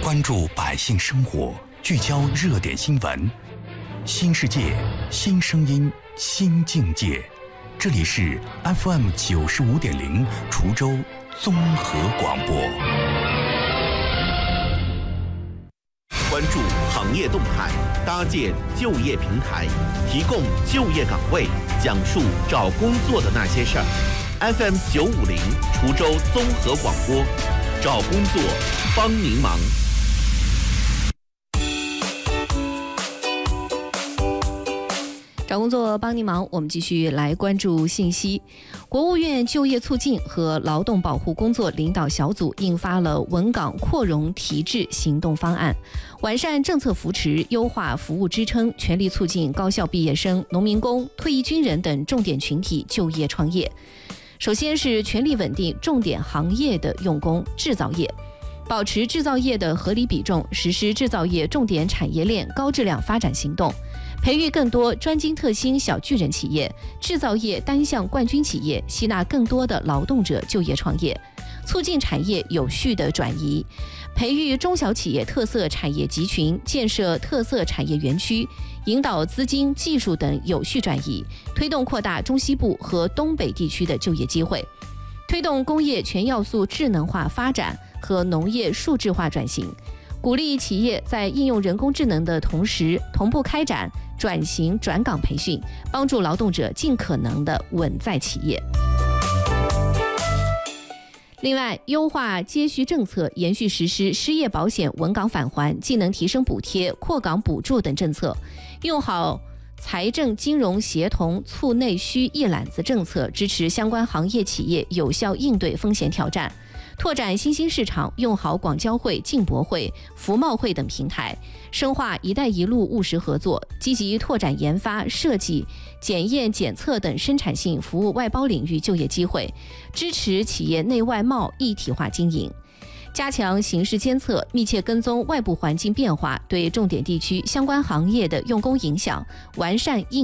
关注百姓生活，聚焦热点新闻，新世界，新声音，新境界。这里是 FM 95.0滁州综合广播。 关注行业动态，搭建就业平台，提供就业岗位，讲述找工作的那些事儿。FM 950滁州综合广播，找工作帮您忙。 找工作帮您忙，我们继续来关注信息。国务院就业促进和劳动保护工作领导小组印发了稳岗扩容提质行动方案，完善政策扶持，优化服务支撑，全力促进高校毕业生、农民工、退役军人等重点群体就业创业。首先是全力稳定重点行业的用工，制造业保持制造业的合理比重，实施制造业重点产业链高质量发展行动，培育更多专精特新小巨人企业，制造业单项冠军企业，吸纳更多的劳动者就业创业，促进产业有序的转移，培育中小企业特色产业集群，建设特色产业园区，引导资金、技术等有序转移，推动扩大中西部和东北地区的就业机会，推动工业全要素智能化发展和农业数字化转型，鼓励企业在应用人工智能的同时，同步开展转型转岗培训，帮助劳动者尽可能的稳在企业。另外，优化接续政策，延续实施失业保险稳岗返还、技能提升补贴、扩岗补助等政策，用好财政金融协同促内需一揽子政策，支持相关行业企业有效应对风险挑战，拓展新兴市场，用好广交会、进博会、服贸会等平台，深化一带一路务实合作，积极拓展研发、设计、检验检测等生产性服务外包领域就业机会，支持企业内外贸一体化经营，加强形势监测，密切跟踪外部环境变化对重点地区相关行业的用工影响，完善应